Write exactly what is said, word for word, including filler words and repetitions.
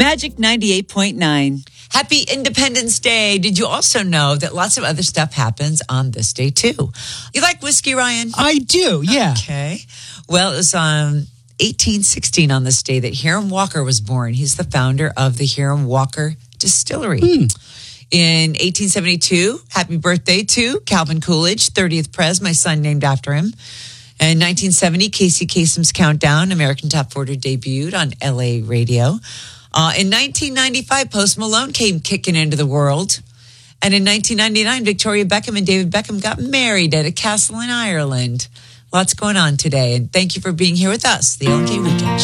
Magic ninety-eight point nine. Happy Independence Day. Did you also know that lots of other stuff happens on this day, too? You like whiskey, Ryan? I do, yeah. Okay. Well, it was um, eighteen sixteen on this day that Hiram Walker was born. He's the founder of the Hiram Walker Distillery. Hmm. In eighteen seventy-two, happy birthday to Calvin Coolidge, thirtieth Pres, my son named after him. In nineteen seventy, Casey Kasem's Countdown, American Top forty, debuted on L A radio. Uh, in nineteen ninety-five, Post Malone came kicking into the world. And in nineteen ninety-nine, Victoria Beckham and David Beckham got married at a castle in Ireland. Lots going on today. And thank you for being here with us, the L K Weekend Show.